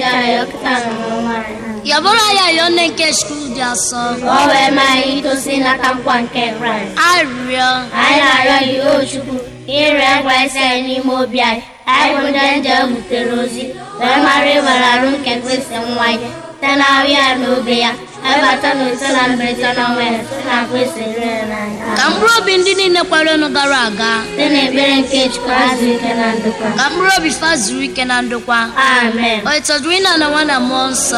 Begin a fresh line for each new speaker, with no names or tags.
Yabora ya yone nke school dia so.
Owe mai to sina kampwan ke Christ.
Ario.
Ayara yo Chukwu. Ire kwese ni mo bia. Ai wondenje buterozi. We mari walaru nke Kristo nwai. Tena wia no bia. Ebata no sala mbeta na we. Na kwese rena.
Kambro bindi ni ne kwalo no gara aga.
Tene bere nke Chukwu azu ke na ndokwa.
Kambro bi fazuri ke na ndokwa.
Amen.
O itodwina na wana monso.